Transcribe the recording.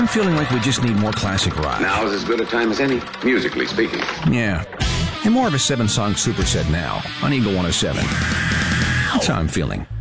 I'm feeling like we just need more classic rock. Now's as good a time as any, musically speaking. Yeah. And more of a 7-song superset now on Eagle 107. That's how I'm feeling.